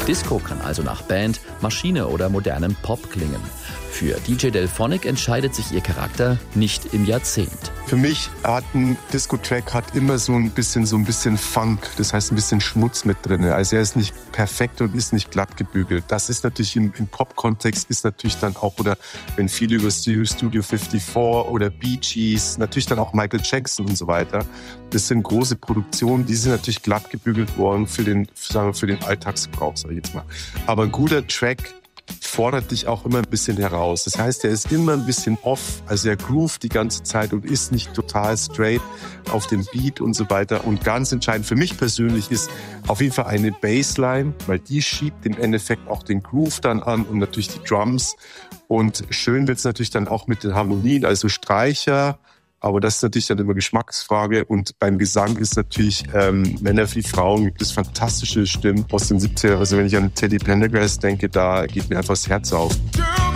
Disco kann also nach Band, Maschine oder modernem Pop klingen. Für DJ Delphonic entscheidet sich ihr Charakter nicht im Jahrzehnt. Für mich hat ein Disco-Track immer so ein bisschen Funk, das heißt ein bisschen Schmutz mit drin. Also er ist nicht perfekt und ist nicht glatt gebügelt. Das ist natürlich im Pop-Kontext ist natürlich dann auch, oder wenn viele über Studio 54 oder Bee Gees, natürlich dann auch Michael Jackson und so weiter. Das sind große Produktionen, die sind natürlich glatt gebügelt worden für den Alltagsgebrauch, sag ich jetzt mal. Aber ein guter Track fordert dich auch immer ein bisschen heraus. Das heißt, er ist immer ein bisschen off, also er groovt die ganze Zeit und ist nicht total straight auf dem Beat und so weiter. Und ganz entscheidend für mich persönlich ist auf jeden Fall eine Bassline, weil die schiebt im Endeffekt auch den Groove dann an und natürlich die Drums. Und schön wird's natürlich dann auch mit den Harmonien, also Streicher. Aber das ist natürlich dann immer Geschmacksfrage. Und beim Gesang ist natürlich Männer wie Frauen, gibt es fantastische Stimmen aus den 70er. Also wenn ich an Teddy Pendergrass denke, da geht mir einfach das Herz auf.